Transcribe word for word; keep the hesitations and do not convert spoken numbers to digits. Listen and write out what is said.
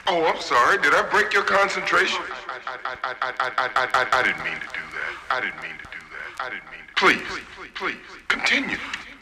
Oh, I'm sorry. Did I break your concentration? I, I, I, I, I, I, I, I, I didn't mean to do that. I didn't mean to do that. I didn't mean to. Please, please, continue.